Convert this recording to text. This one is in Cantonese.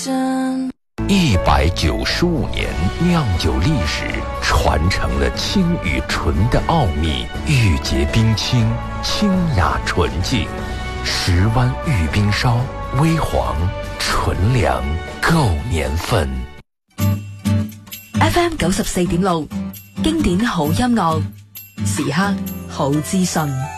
195年酿酒历史，传承了清与纯的奥秘，玉洁冰清，清雅纯净。10湾玉冰烧，微黄纯良，够年份。 FM 94.6，經典好音樂，時刻好資訊。